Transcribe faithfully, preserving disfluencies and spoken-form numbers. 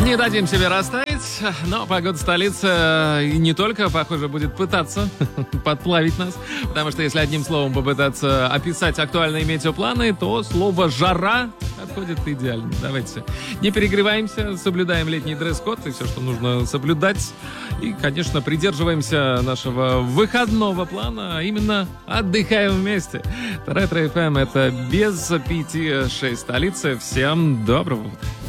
Не дадим себе растаять, но погода столицы и не только, похоже, будет пытаться подплавить нас, потому что если одним словом попытаться описать актуальные метеопланы, то слово «жара» подходит идеально. Давайте не перегреваемся, соблюдаем летний дресс-код и все, что нужно соблюдать. И, конечно, придерживаемся нашего выходного плана, а именно отдыхаем вместе. Ретро-эф эм — это без пяти шесть столицы. Всем доброго утра.